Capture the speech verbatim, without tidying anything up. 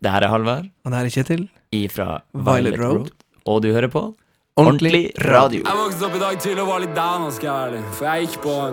Det her er Halvard Og det her er Kjetil. ifra Violet Violet Road. Road. Og du hører på Ordentlig Ordentlig Radio. Jeg vokste opp i dag tidlig og var litt down, skal jeg være ærlig. For jeg gikk på